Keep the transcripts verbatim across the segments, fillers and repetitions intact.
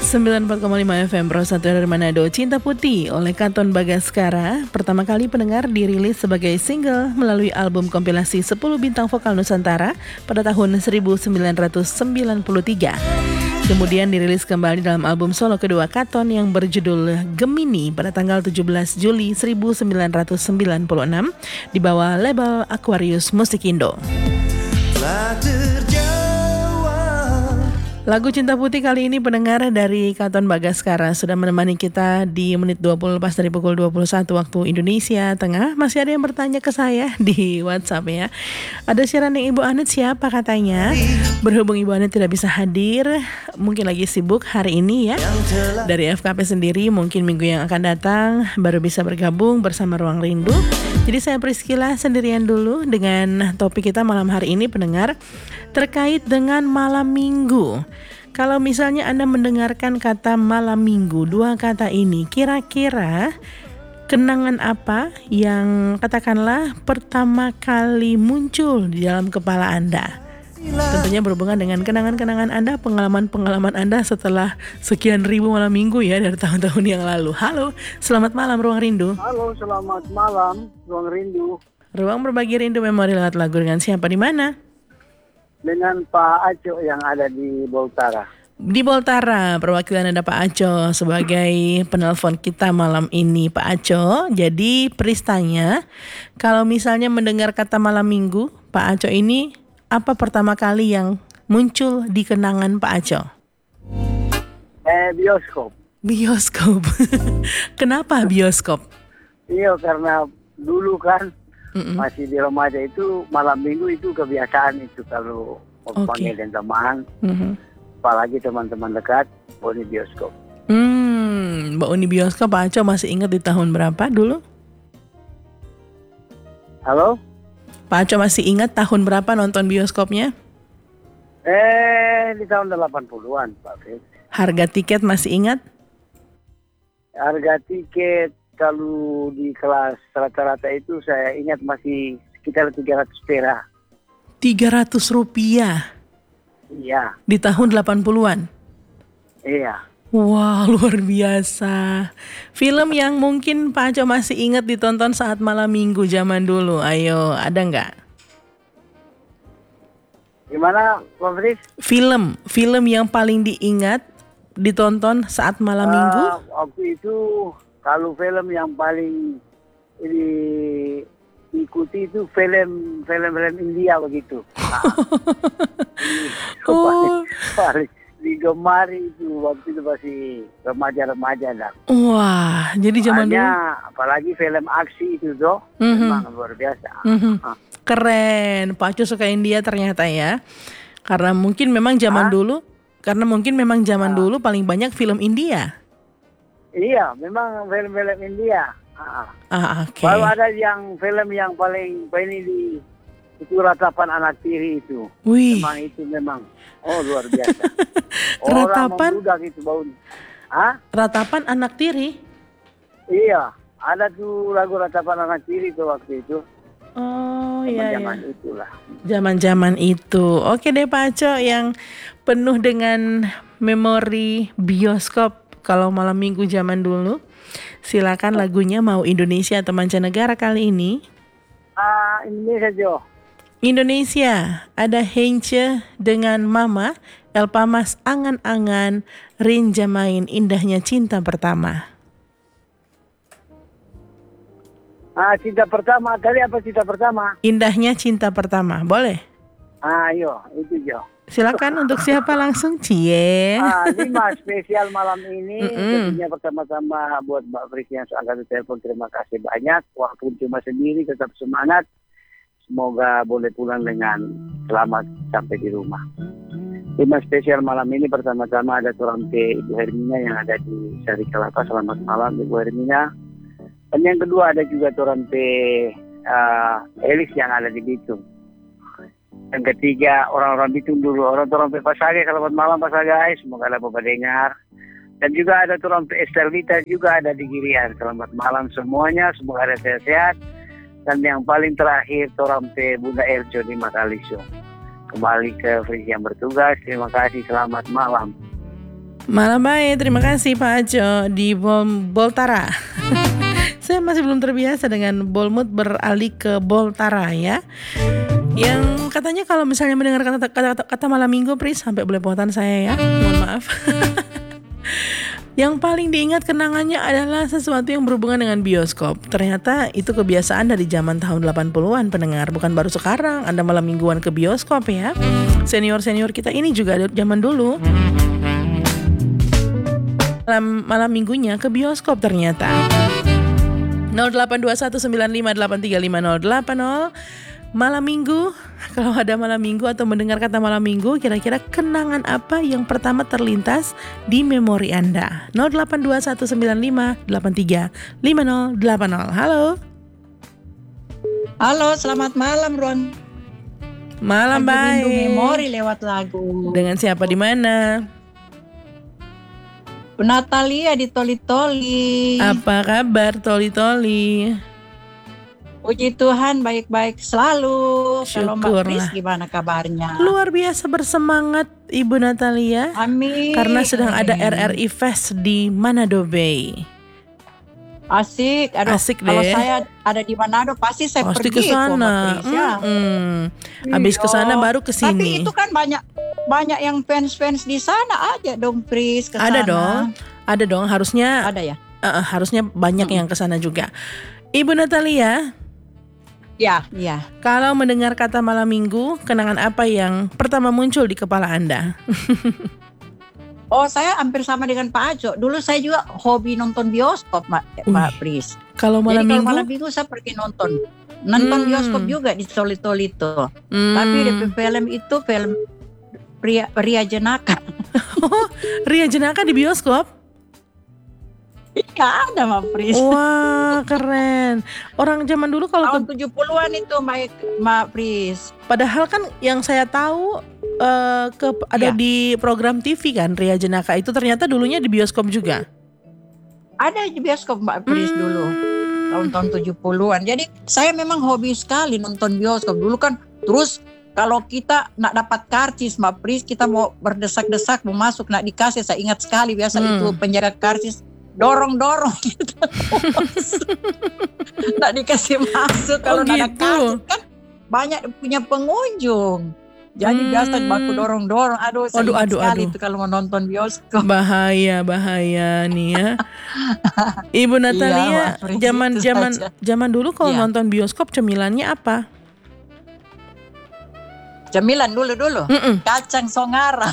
sembilan puluh empat koma lima F M Pro satu dari Manado. Cinta Putih oleh Katon Bagaskara pertama kali pendengar dirilis sebagai single melalui album kompilasi sepuluh Bintang Vokal Nusantara pada tahun seribu sembilan ratus sembilan puluh tiga. Kemudian dirilis kembali dalam album solo kedua Katon yang berjudul Gemini pada tanggal tujuh belas Juli seribu sembilan ratus sembilan puluh enam di bawah label Aquarius Musik Indo. Lagu Cinta Putih kali ini pendengar dari Katon Bagaskara sudah menemani kita di menit dua puluh lepas dari pukul dua puluh satu waktu Indonesia Tengah. Masih ada yang bertanya ke saya di WhatsApp ya. Ada siaran yang Ibu Anet siapa katanya? Berhubung Ibu Anet tidak bisa hadir, mungkin lagi sibuk hari ini ya. Dari F K P sendiri mungkin minggu yang akan datang baru bisa bergabung bersama Ruang Rindu. Jadi saya Priscila sendirian dulu dengan topik kita malam hari ini pendengar terkait dengan malam minggu. Kalau misalnya Anda mendengarkan kata malam minggu, dua kata ini, kira-kira kenangan apa yang katakanlah pertama kali muncul di dalam kepala Anda? Tentunya berhubungan dengan kenangan-kenangan Anda, pengalaman-pengalaman Anda setelah sekian ribu malam minggu ya dari tahun-tahun yang lalu. Halo, selamat malam Ruang Rindu. Halo, selamat malam Ruang Rindu. Ruang berbagi rindu memori lewat lagu dengan siapa di mana? Dengan Pak Aco yang ada di Boltara. Di Boltara, perwakilan ada Pak Aco sebagai penelpon kita malam ini Pak Aco. Jadi Pristanya, kalau misalnya mendengar kata malam minggu, Pak Aco ini apa pertama kali yang muncul di kenangan Pak Aco? Eh, bioskop. Bioskop. Kenapa bioskop? Iya, karena dulu kan Mm-mm. masih di remaja itu malam minggu itu kebiasaan itu kalau mau Oke. panggil dan teman, Mhm. apalagi teman-teman dekat, oh di bioskop. Hmm, Mbak Uni bioskop Pak Aco masih ingat di tahun berapa dulu? Halo? Pak Aco masih ingat tahun berapa nonton bioskopnya? Eh, di tahun delapan puluhan, Pak Fritz. Harga tiket masih ingat? Harga tiket kalau di kelas rata-rata itu saya ingat masih sekitar tiga ratus perak. tiga ratus rupiah Iya, di tahun delapan puluhan. iya. Wah, luar biasa. Film yang mungkin Pak Aco masih ingat ditonton saat malam minggu zaman dulu. Ayo, ada nggak? Gimana, Pak Fritz? Film, film yang paling diingat ditonton saat malam minggu? Ah, waktu itu kalau film yang paling ini ikuti itu film film film India begitu. Nah, itu Oh. paling, paling digemari itu waktu itu masih remaja-remaja dah. Wah, jadi zaman dulu. Soalnya, apalagi film aksi itu tuh Mhm. memang luar biasa. Mhm. Ah. Keren, Pak Aco suka India ternyata ya. Karena mungkin memang zaman Hah? dulu, karena mungkin memang zaman dulu paling banyak film India. Iya, memang film-film India. Ah. Ah, oke. Baru ada yang film yang paling ini di itu Ratapan Anak Tiri itu. Wih, Memang itu memang oh luar biasa. Orang Ratapan? membludak itu bau. Hah? Ratapan Anak Tiri. Iya, ada tuh lagu Ratapan Anak Tiri tuh waktu itu. Oh iya ya. Zaman itulah. Zaman-zaman itu. Oke deh Pak Aco yang penuh dengan memori bioskop kalau malam minggu zaman dulu. Silakan lagunya mau Indonesia atau mancanegara kali ini. Ah, Indonesia Jo. Indonesia, ada Heince dengan Mama, Elpa Mas Angan-Angan, Rin Jamain Indahnya Cinta Pertama. Ah, cinta pertama. Tadi apa cinta pertama? Indahnya Cinta Pertama, boleh? Ah, ayo, itu Jo. Silakan untuk siapa langsung? Cie. Ah, lima spesial malam ini Mm-mm. tentunya pertama-tama buat Mbak Fris yang angkat telepon, terima kasih banyak. Walaupun cuma sendiri tetap semangat. Semoga boleh pulang dengan selamat sampai di rumah. Lima spesial malam ini pertama-tama ada Torampe Ibu Hermina yang ada di Sari Kelapa. Selamat malam Ibu Hermina. Dan yang kedua ada juga Torampe uh, Elis yang ada di Bitung. Yang ketiga orang-orang Bitung dulu, orang Torampe Pasage. Selamat malam Pasage, semoga ada Bapak dengar. Dan juga ada Torampe Estelita juga ada di Girian. Selamat malam semuanya, semoga ada sehat-sehat. Dan yang paling terakhir Torampe Bunda Elco di Makalisio. Kembali ke Fris yang bertugas. Terima kasih, selamat malam. Malam baik, terima kasih Pak Ajo di Bol- Boltara. Saya masih belum terbiasa dengan Bolmut beralih ke Boltara ya. Yang katanya kalau misalnya mendengar kata, kata, kata malam minggu, Pris, sampai belepotan saya ya. Mohon maaf. Yang paling diingat kenangannya adalah sesuatu yang berhubungan dengan bioskop. Ternyata itu kebiasaan dari zaman tahun delapan puluhan pendengar. Bukan baru sekarang Anda malam mingguan ke bioskop ya. Senior-senior kita ini juga ada zaman dulu. Malam, malam minggunya ke bioskop ternyata. nol delapan dua satu sembilan lima delapan tiga lima nol delapan nol. Malam minggu, kalau ada malam minggu atau mendengar kata malam minggu, kira-kira kenangan apa yang pertama terlintas di memori Anda? nol delapan dua satu sembilan lima delapan tiga lima nol delapan nol. Halo. Halo, selamat malam Ron. Malam Lagi rindu baik. memori lewat lagu. Dengan siapa di mana? Natalia di Toli-Toli. Apa kabar Toli-Toli? Puji Tuhan baik-baik selalu. Kalau Mbak Syukurlah. Pris gimana kabarnya? Luar biasa bersemangat Ibu Natalia. Amin. Karena sedang ada R R I Fest di Manado Bay. Asik. Aduh, Asik kalau deh. saya ada di Manado pasti saya Pasti pergi ke kok, Mbak sana. Pris, ya. Mm-mm. Habis ke sana Iya. baru ke Tapi sini. itu kan banyak banyak yang fans-fans di sana aja dong Pris ke sana. Ada dong. Ada dong, harusnya Ada ya? uh, harusnya banyak Mm-mm. yang ke sana juga. Ibu Natalia, Ya, iya. kalau mendengar kata malam minggu, kenangan apa yang pertama muncul di kepala Anda? Oh, saya hampir sama dengan Pak Ajo. Dulu saya juga hobi nonton bioskop, Mbak, Wih, Mbak Pris. Kalau malam Jadi kalau minggu? malam minggu saya pergi nonton. Nonton Hmm. bioskop juga di Toli-Toli itu. Hmm. Tapi D P film itu film Pria, Pria Jenaka. Ria Jenaka di bioskop? Iya ada Mbak Pris. Wah, keren. Orang zaman dulu kalau Tahun ke, tujuh puluhan itu Mbak, Mbak Pris. padahal kan yang saya tahu eh, ke ada Iya. di program T V kan Ria Jenaka itu ternyata dulunya di bioskop juga. Ada di bioskop Mbak Pris dulu. Hmm. Tahun-tahun tujuh puluhan. Jadi saya memang hobi sekali nonton bioskop. Dulu kan terus kalau kita nak dapat karcis Mbak Pris, kita mau berdesak-desak mau masuk nak dikasih. Saya ingat sekali biasa Hmm. itu penjaga karcis dorong-dorong gitu. Nak dikasih masuk kalau Oh, nak ada gitu. karcis kan banyak punya pengunjung. Jadi Hmm. biasa baku dorong-dorong. Aduh, saya Aduh, ingat aduh, sekali aduh. itu kalau mau nonton bioskop. Bahaya, bahaya nih ya. Ibu Natalia, Mbak Pris, zaman itu zaman saja. zaman dulu kalau Iya. nonton bioskop cemilannya apa? Cemilan dulu-dulu. Mm-mm. Kacang songara.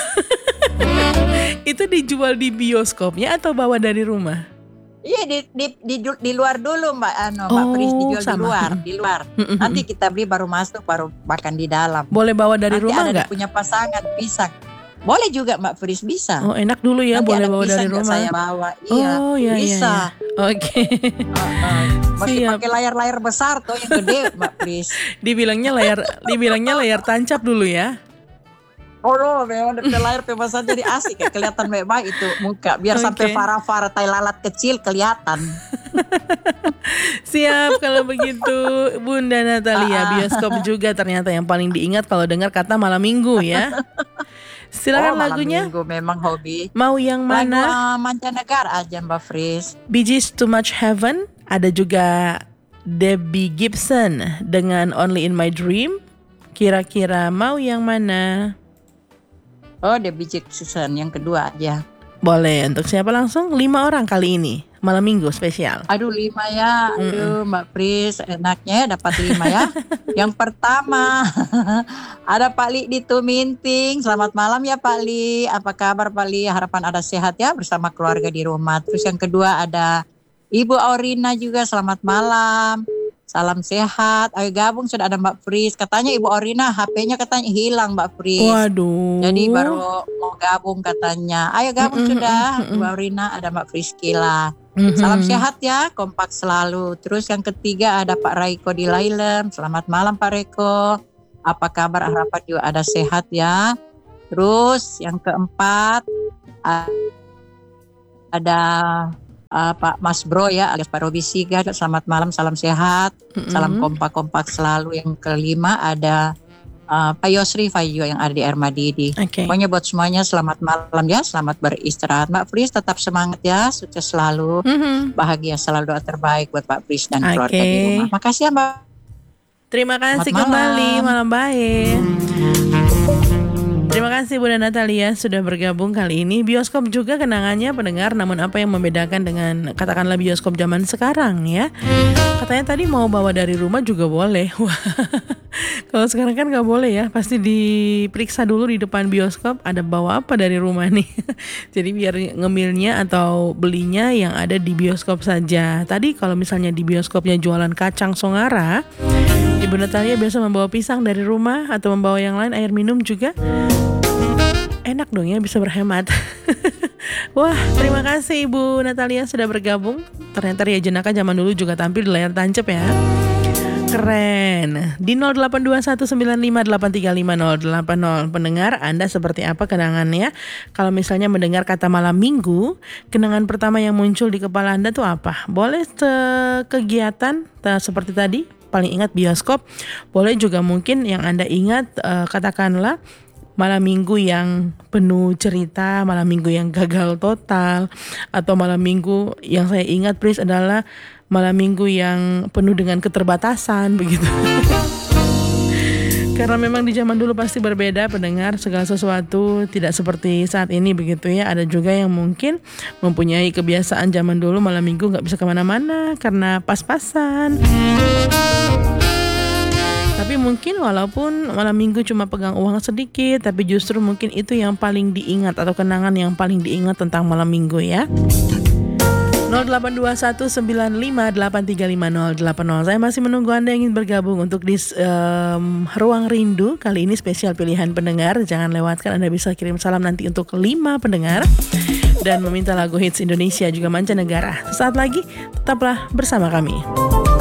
Itu dijual di bioskopnya atau bawa dari rumah? Iya di, di di di luar dulu Mbak Ano, Mbak Oh, Pris dijual sama. di luar, di luar. Mm-mm. Nanti kita beli baru masuk, baru makan di dalam. Boleh bawa dari Nanti rumah ada nggak? punya pasangan pisang. Boleh juga Mbak Pris bisa. Oh, enak dulu ya, Nanti boleh ada bawa pisang dari nggak rumah. saya bawa. Iya, Oh, iya, iya, bisa. iya. Oke. Heeh. Masih Siap. pakai layar-layar besar tuh yang gede Mbak Pris. Dibilangnya layar dibilangnya layar tancap dulu ya. Oh no, memang ada layar pembahasan jadi asik ya, kelihatan baik-baik itu muka. Biar Oke. sampai farah-farah tai lalat kecil kelihatan. Siap kalau begitu Bunda Natalia. Ah. Bioskop juga ternyata yang paling diingat kalau dengar kata malam minggu ya. Silakan Oh, malam lagunya. minggu memang hobi. Mau yang Lagu mana? uh, mancanegara aja Mbak Fris. Bee Gees Too Much Heaven. Ada juga Debbie Gibson dengan Only in My Dream. Kira-kira mau yang mana? Oh, Debbie Jackson yang kedua aja. Boleh, untuk siapa langsung? Lima orang kali ini. Malam minggu spesial. Aduh lima ya, aduh Mbak Pris enaknya ya dapat lima ya. Yang pertama ada Pak Li di Tuminting. Selamat malam ya Pak Li. Apa kabar Pak Li? Harapan ada sehat ya bersama keluarga di rumah. Terus yang kedua ada Ibu Aurina juga. Selamat malam. Salam sehat. Ayo gabung sudah ada Mbak Pris. Katanya Ibu Aurina H P-nya katanya hilang Mbak Pris. Waduh. Jadi baru mau gabung katanya. Ayo gabung Mm-mm, sudah. mm-mm. Ibu Aurina ada Mbak Priskila. Mhm. Salam sehat ya, kompak selalu. Terus yang ketiga ada Pak Raiko di Lailem. Selamat malam Pak Raiko. Apa kabar? Harapan juga ada sehat ya. Terus yang keempat ada uh, Pak Mas Bro ya alias Pak Robi Siga. Selamat malam, salam sehat. Mhm. Salam kompak-kompak selalu. Yang kelima ada uh, Pak Yosri Fayo yang ada di R Madidi. Oke. Pokoknya buat semuanya selamat malam ya, selamat beristirahat. Mbak Pris tetap semangat ya, sukses selalu, Mhm. bahagia selalu, doa terbaik buat Pak Pris dan keluarga Oke. di rumah. Makasih ya Mbak. Terima kasih Selamat kembali, malam. malam baik. Terima kasih Bunda Natalia sudah bergabung kali ini. Bioskop juga kenangannya pendengar, namun apa yang membedakan dengan katakanlah bioskop zaman sekarang ya? Katanya tadi mau bawa dari rumah juga boleh. Wah, kalau sekarang kan nggak boleh ya, pasti diperiksa dulu di depan bioskop ada bawa apa dari rumah nih. Jadi biar ngemilnya atau belinya yang ada di bioskop saja. Tadi kalau misalnya di bioskopnya jualan kacang Songara, Ibu Natalia biasa membawa pisang dari rumah atau membawa yang lain, air minum juga. Enak dong ya, bisa berhemat. Wah, terima kasih Ibu Natalia sudah bergabung. Ternyata Ria Jenaka zaman dulu juga tampil di layar tancap ya. Keren. Di nol delapan dua satu sembilan lima delapan tiga lima nol delapan nol. Pendengar, Anda seperti apa kenangannya? Kalau misalnya mendengar kata malam minggu, kenangan pertama yang muncul di kepala Anda tuh apa? Boleh se- kegiatan ta- seperti tadi, paling ingat bioskop. Boleh juga mungkin yang Anda ingat eh, katakanlah malam minggu yang penuh cerita, malam minggu yang gagal total, atau malam minggu yang saya ingat Pris adalah malam minggu yang penuh dengan keterbatasan begitu. Karena memang di zaman dulu pasti berbeda pendengar, segala sesuatu tidak seperti saat ini begitu ya. Ada juga yang mungkin mempunyai kebiasaan zaman dulu malam minggu nggak bisa kemana-mana karena pas-pasan. Tapi mungkin walaupun malam minggu cuma pegang uang sedikit, tapi justru mungkin itu yang paling diingat atau kenangan yang paling diingat tentang malam minggu ya. nol delapan dua satu sembilan lima delapan tiga lima nol delapan nol. Saya masih menunggu Anda yang ingin bergabung untuk di um, Ruang Rindu. Kali ini spesial pilihan pendengar. Jangan lewatkan, Anda bisa kirim salam nanti untuk lima pendengar dan meminta lagu hits Indonesia juga mancanegara. Sesaat lagi tetaplah bersama kami.